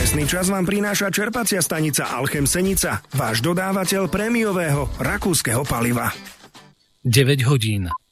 Presný čas vám prináša čerpacia stanica Alchem Senica, váš dodávateľ prémiového rakúskeho paliva. 9 hodín.